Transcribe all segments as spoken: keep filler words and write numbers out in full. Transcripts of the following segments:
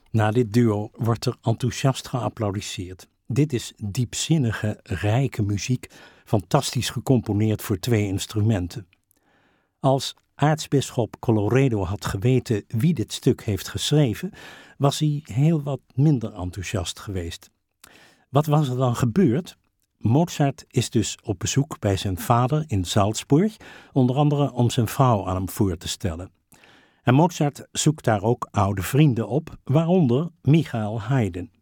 Na dit duo wordt er enthousiast geapplaudisseerd. Dit is diepzinnige, rijke muziek, fantastisch gecomponeerd voor twee instrumenten. Als aartsbisschop Colloredo had geweten wie dit stuk heeft geschreven, was hij heel wat minder enthousiast geweest. Wat was er dan gebeurd? Mozart is dus op bezoek bij zijn vader in Salzburg, onder andere om zijn vrouw aan hem voor te stellen. En Mozart zoekt daar ook oude vrienden op, waaronder Michael Haydn.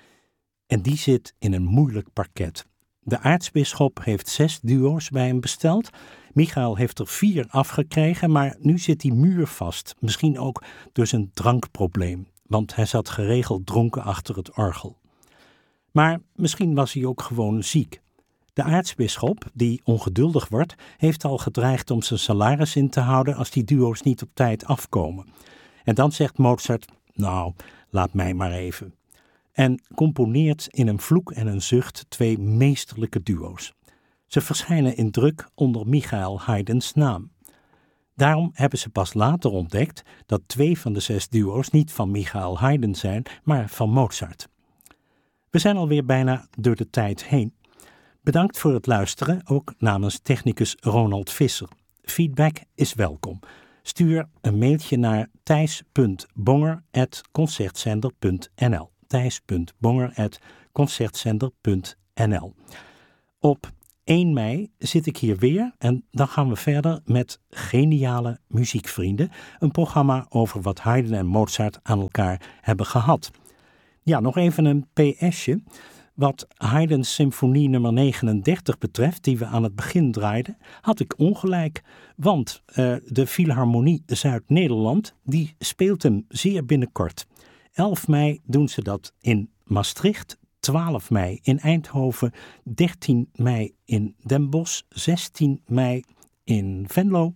En die zit in een moeilijk parket. De aartsbisschop heeft zes duo's bij hem besteld. Michael heeft er vier afgekregen, maar nu zit hij muurvast. Misschien ook door zijn drankprobleem, want hij zat geregeld dronken achter het orgel. Maar misschien was hij ook gewoon ziek. De aartsbisschop, die ongeduldig wordt, heeft al gedreigd om zijn salaris in te houden als die duo's niet op tijd afkomen. En dan zegt Mozart, nou, laat mij maar even. En componeert in een vloek en een zucht twee meesterlijke duo's. Ze verschijnen in druk onder Michael Haydns naam. Daarom hebben ze pas later ontdekt dat twee van de zes duo's niet van Michael Haydn zijn, maar van Mozart. We zijn alweer bijna door de tijd heen. Bedankt voor het luisteren, ook namens technicus Ronald Visser. Feedback is welkom. Stuur een mailtje naar thijs punt bonger apenstaartje concertzender punt n l. thijs punt bonger apenstaartje concertzender punt n l. Op één mei zit ik hier weer en dan gaan we verder met Geniale Muziekvrienden, een programma over wat Haydn en Mozart aan elkaar hebben gehad. Ja, nog even een P S'je. Wat Haydn's symfonie nummer negenendertig betreft, die we aan het begin draaiden, had ik ongelijk. Want uh, de Philharmonie Zuid-Nederland, die speelt hem zeer binnenkort. elf mei doen ze dat in Maastricht, twaalf mei in Eindhoven, dertien mei in Den Bosch, zestien mei in Venlo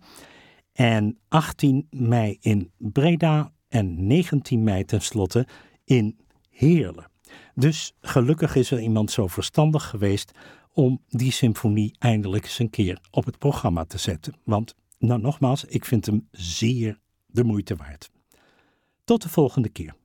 en achttien mei in Breda en negentien mei tenslotte in Heerlen. Dus gelukkig is er iemand zo verstandig geweest om die symfonie eindelijk eens een keer op het programma te zetten. Want, nou nogmaals, ik vind hem zeer de moeite waard. Tot de volgende keer.